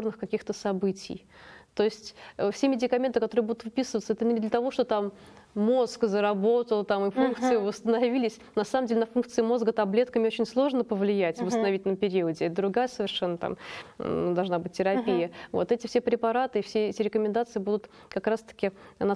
повторных каких-то событий. То есть все медикаменты, которые будут выписываться, это не для того, что там мозг заработал, там, и функции восстановились. На самом деле на функции мозга таблетками очень сложно повлиять в восстановительном периоде. Это другая совершенно там должна быть терапия. Вот эти все препараты, все эти рекомендации будут как раз-таки